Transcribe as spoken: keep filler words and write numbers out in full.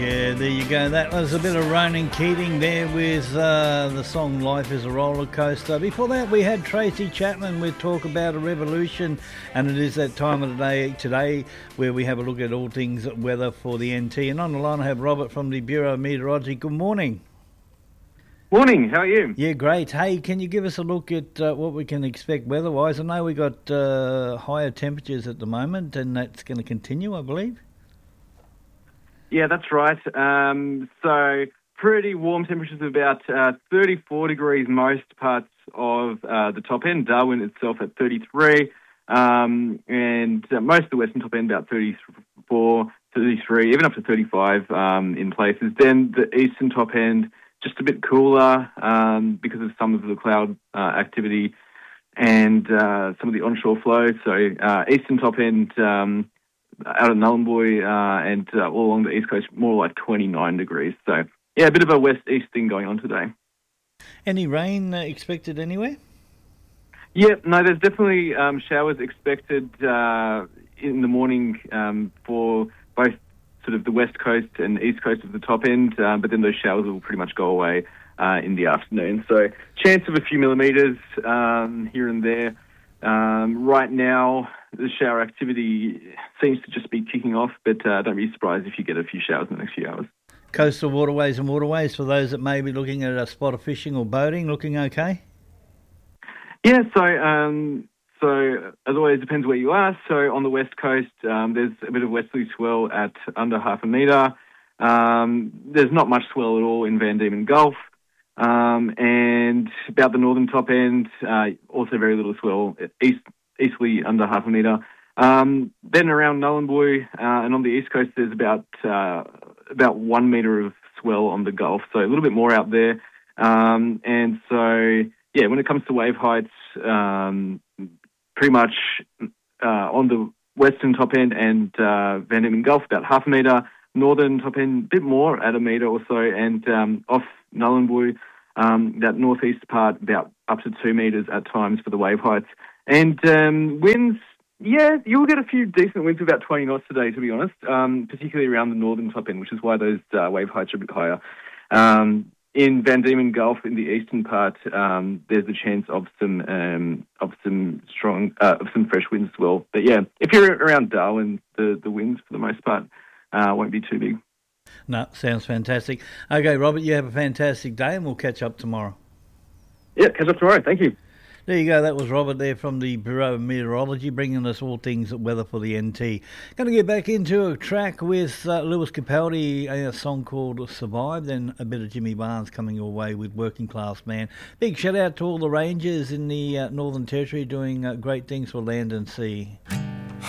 Yeah, there you go. That was a bit of Ronan Keating there with uh, the song Life is a Roller Coaster. Before that, we had Tracy Chapman with Talk About a Revolution, and it is that time of the day today where we have a look at all things weather for the N T. And on the line, I have Robert from the Bureau of Meteorology. Good morning. Morning, how are you? Yeah, great. Hey, can you give us a look at uh, what we can expect weather-wise? I know we got uh, higher temperatures at the moment, and that's going to continue, I believe. Yeah, that's right. Um, so pretty warm temperatures of about uh, thirty-four degrees most parts of uh, the top end. Darwin itself at thirty-three, um, and uh, most of the western top end about thirty-four, thirty-three, even up to thirty-five um, in places. Then the eastern top end just a bit cooler um, because of some of the cloud uh, activity and uh, some of the onshore flow. So uh, eastern top end um, out of Nhulunbuy uh, and uh, all along the east coast, more like twenty-nine degrees. So yeah, a bit of a west-east thing going on today. Any rain uh, expected anywhere? Yeah, no, there's definitely um, showers expected uh, in the morning um, for both sort of the west coast and east coast of the top end, uh, but then those showers will pretty much go away uh, in the afternoon. So chance of a few millimetres um, here and there. Um, right now, the shower activity seems to just be kicking off, but uh, don't be surprised if you get a few showers in the next few hours. Coastal waterways and waterways, for those that may be looking at a spot of fishing or boating, looking okay? Yeah, so um, so as always, depends where you are. So on the west coast, um, there's a bit of westerly swell at under half a metre. Um, there's not much swell at all in Van Diemen Gulf. Um, and about the northern top end, uh, also very little swell, east, easterly under half a metre. Um, then around Nhulunbuy uh, and on the east coast, there's about uh, about one metre of swell on the Gulf, so a little bit more out there. Um, and so, yeah, when it comes to wave heights, um, pretty much uh, on the western top end and uh, Van Diemen Gulf, about half a metre. Northern top end, a bit more at a metre or so, and um, off Nhulunbuy, um, that northeast part, about up to two metres at times for the wave heights. And um, winds, yeah, you'll get a few decent winds of about twenty knots today, to be honest, um, particularly around the northern top end, which is why those uh, wave heights are a bit higher. Um, in Van Diemen Gulf, in the eastern part, um, there's a chance of some um, of some strong, uh, of some fresh winds as well. But yeah, if you're around Darwin, the, the winds for the most part uh, won't be too big. No, sounds fantastic. Okay, Robert, you have a fantastic day and we'll catch up tomorrow. Yeah, catch up tomorrow. Thank you. There you go. That was Robert there from the Bureau of Meteorology, bringing us all things weather for the N T. Going to get back into a track with uh, Lewis Capaldi, a song called Survive, then a bit of Jimmy Barnes coming your way with Working Class Man. Big shout out to all the Rangers in the uh, Northern Territory doing uh, great things for land and sea.